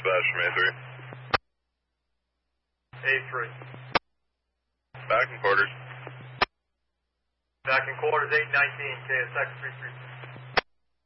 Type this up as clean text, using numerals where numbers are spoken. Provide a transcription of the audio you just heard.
dispatch from A3. A3. Back in quarters. Back in quarters, 819, KSX 332.